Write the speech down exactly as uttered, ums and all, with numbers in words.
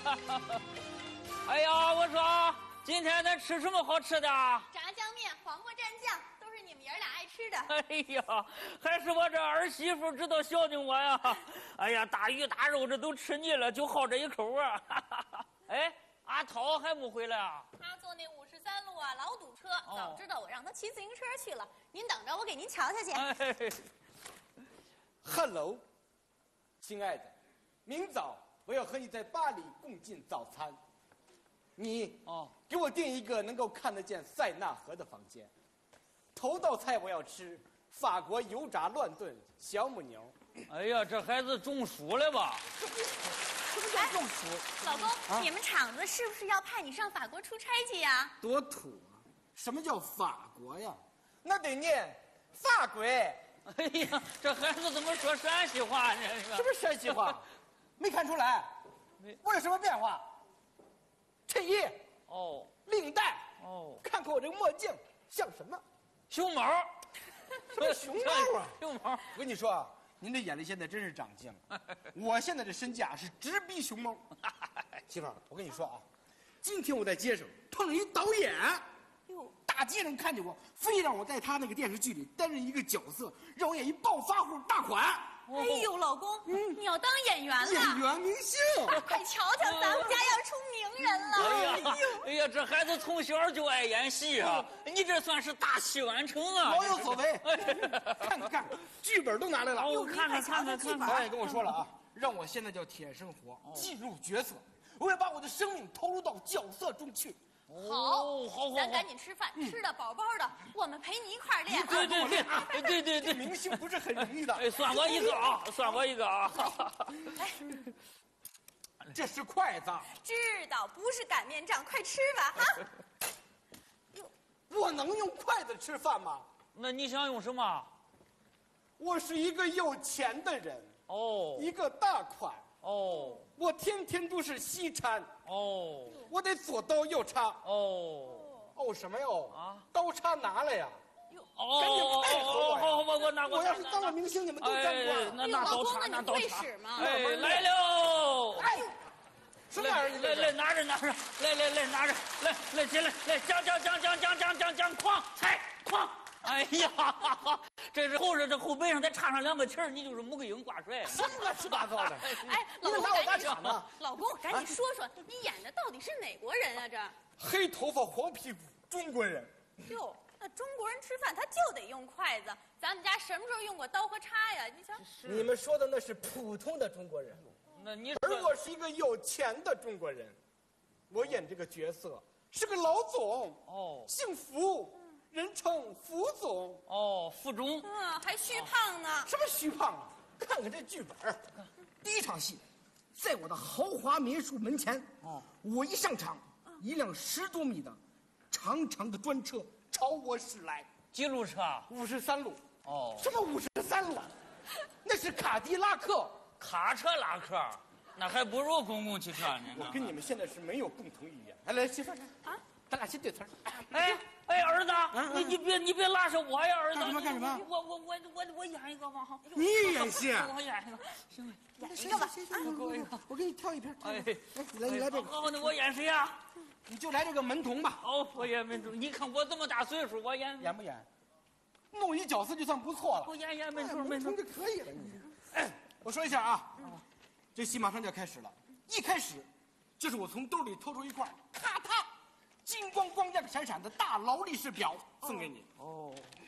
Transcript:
哎呀，我说今天咱吃什么好吃的？ 炸酱面、黄瓜蘸酱，都是你们爷俩爱吃的。 哎呀，还是我这儿媳妇知道孝敬我呀！哎呀，大鱼大肉这都吃腻了，就好这一口啊！哎，阿涛还没回来啊？ 他坐那五十三路啊，老堵车。 哦、 早知道我让他骑自行车去了。您等着，我给您瞧瞧去。 哎 Hello， 亲爱的，明早我要和你在巴黎共进早餐。你哦， 给我订一个能够看得见塞纳河的房间。头道菜我要吃法国油炸乱炖小母牛。 哎呀，这孩子中暑了吧？ 什么叫中暑？ 老公，啊、你们厂子是不是要派你上法国出差去呀？ 多土啊！什么叫法国呀？那得念法国。 哎呀，这孩子怎么说陕西话呢？ 什么陕西话？没看出来？我有什么变化？衬衣哦， 领带哦， 看看我这个墨镜像什么？ 熊猫？ 什么熊猫啊？ 熊猫！ 我跟你说啊，您这眼力现在真是长进了。我现在这身价是直逼熊猫。媳妇儿，我跟你说啊，今天我在街上碰了一导演。哟，大街上看见我，非让我在他那个电视剧里担任一个角色，让我演一暴发户大款。 哎呦，老公，嗯、你要当演员了？ 演员明星， 快瞧瞧，咱们家要出名人了！ 哎呀，哎呀，这孩子从小就爱演戏啊！你这算是大器晚成啊！ 老有所为。看看看，剧本都拿来了。 我看看看看看。 导演跟我说了啊，让我现在叫铁生活，进入角色，我要把我的生命投入到角色中去。 好，好，好， 咱赶紧吃饭，吃的饱饱的，我们陪你一块儿练。 对对对对对对， 明星不是很容易的。 哎，算我一个啊，算我一个啊。 这是筷子。 知道，不是擀面杖，快吃吧哈。 我能用筷子吃饭吗？ 那你想用什么？ 我是一个有钱的人哦， 一个大款哦， 我天天都是西餐哦， 我得左刀右叉哦哦什么哟啊？ 刀叉拿来呀！ 哦， 赶紧配合我呀！ 好，我我拿我要是当了明星，你们都沾光。 那拿刀叉，拿刀叉。哎，来喽！ 哎，什么玩意儿？ 来来，拿着拿着，来来来，拿着，来来起来，来将将将将将将将将，哐踩哐！哎呀，这是后边这后背上再插上两个旗儿，你就是穆桂英挂帅。 什么乱七八糟的！ 哎，老公， 拿我打场呢？ 老公，赶紧说说，你演的到底是哪国人啊？这黑头发黄屁股中国人。 哟，那中国人吃饭他就得用筷子，咱们家什么时候用过刀和叉呀？你瞧， 你们说的那是普通的中国人， 那你而我是一个有钱的中国人，我演这个角色是个老总哦， 姓福。人称福总哦，福中， 嗯，还虚胖呢。 什么虚胖啊？看看这剧本，第一场戏，在我的豪华民宿门前，哦，我一上场，一辆十多米的长长的专车朝我驶来。 几路车？ 五十三路。 哦， 什么五十三路？那是卡迪拉克。 卡车拉客，那还不如公共汽车呢。 我跟你们现在是没有共同语言。来来，媳妇儿啊，咱俩先对词儿。 哎哎，儿子，你你别你别拉上我呀，儿子。 干什么干什么？ 我我我我我演一个吧哈。 你演戏？ 我演一个，行， 演一个吧。 我我给你挑一片。 哎， 来你来这个。 好，那我演谁呀？ 你就来这个门童吧。 哦，我演门童。你看我这么大岁数，我演演不演？弄一角色就算不错了。 我演演门童， 门童就可以了。你，哎，我说一下啊，这戏马上就要开始了。一开始，就是我从兜里掏出一块，咔嗒。金光光亮闪闪的大劳力士表送给你。哦，